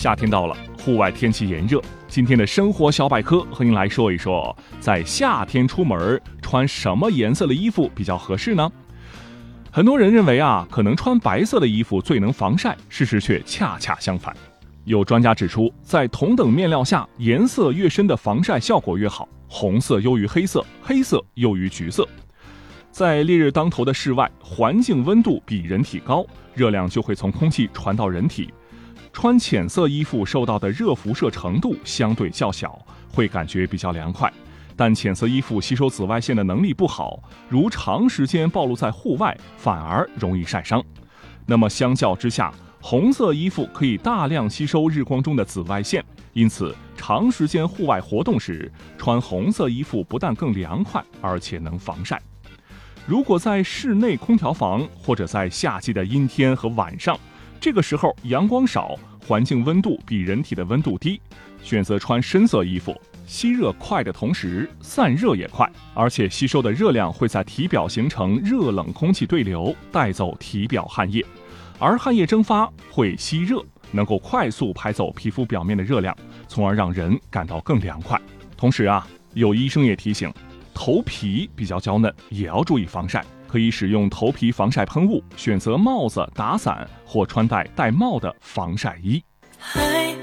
夏天到了，户外天气炎热，今天的生活小百科和您来说一说，在夏天出门穿什么颜色的衣服比较合适呢？很多人认为可能穿白色的衣服最能防晒，事实却恰恰相反。有专家指出，在同等面料下，颜色越深的防晒效果越好，红色优于黑色，黑色优于橘色。在烈日当头的室外，环境温度比人体高，热量就会从空气传到人体。穿浅色衣服受到的热辐射程度相对较小，会感觉比较凉快，但浅色衣服吸收紫外线的能力不好，如长时间暴露在户外，反而容易晒伤。那么相较之下，红色衣服可以大量吸收日光中的紫外线，因此长时间户外活动时，穿红色衣服不但更凉快，而且能防晒。如果在室内空调房或者在夏季的阴天和晚上，这个时候阳光少，环境温度比人体的温度低，选择穿深色衣服，吸热快的同时散热也快，而且吸收的热量会在体表形成热冷空气对流，带走体表汗液，而汗液蒸发会吸热，能够快速排走皮肤表面的热量，从而让人感到更凉快。同时有医生也提醒，头皮比较娇嫩，也要注意防晒，可以使用头皮防晒喷雾，选择帽子、打伞或穿戴戴帽的防晒衣。